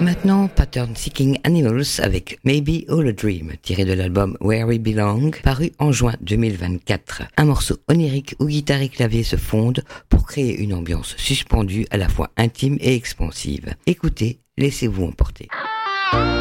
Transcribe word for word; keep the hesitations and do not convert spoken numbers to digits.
Maintenant, Pattern Seeking Animals avec Maybe All a Dream, tiré de l'album Where We Belong, paru en juin deux mille vingt-quatre. Un morceau onirique où guitare et clavier se fondent pour créer une ambiance suspendue à la fois intime et expansive. Écoutez, laissez-vous emporter.